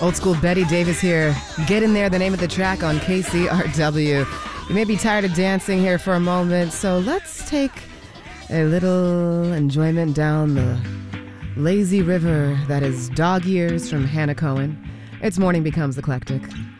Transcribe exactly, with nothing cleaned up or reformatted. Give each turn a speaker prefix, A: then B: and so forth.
A: Old school Betty Davis here. Get in there, the name of the track on K C R W. You may be tired of dancing here for a moment, so let's take a little enjoyment down the lazy river that is dog years from Hannah Cohen. It's Morning Becomes Eclectic.